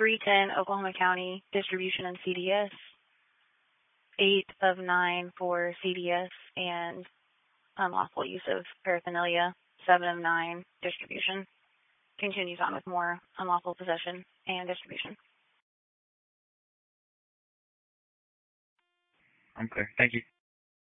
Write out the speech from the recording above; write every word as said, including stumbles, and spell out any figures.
three ten Oklahoma County, distribution and C D S. eight of nine for C D S and unlawful use of paraphernalia. seven of nine, distribution. Continues on with more unlawful possession and distribution. I'm clear. Thank you.